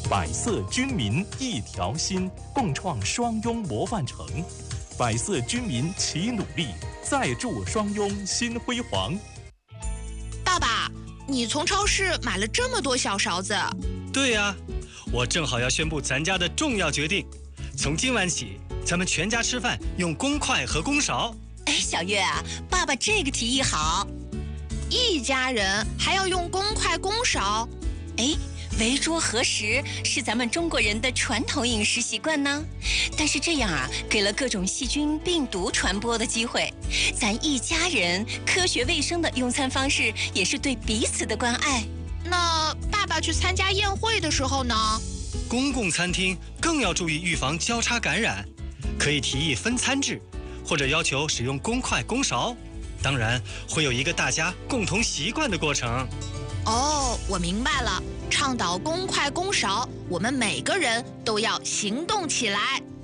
百色军民一条心，共创双拥模范城。百色军民齐努力，再铸双拥新辉煌。 爸爸，你从超市买了这么多小勺子？ 对呀，我正好要宣布咱家的重要决定，从今晚起，咱们全家吃饭用公筷和公勺。 哎，小月啊，爸爸这个提议好。 一家人还要用公筷公勺？ 哎，围桌合食是咱们中国人的传统饮食习惯呢，但是这样啊，给了各种细菌、病毒传播的机会。咱一家人科学卫生的用餐方式，也是对彼此的关爱。 那爸爸去参加宴会的时候呢？ 公共餐厅更要注意预防交叉感染，可以提议分餐制，或者要求使用公筷公勺。当然，会有一个大家共同习惯的过程。 哦，我明白了，倡导公筷公勺，我们每个人都要行动起来。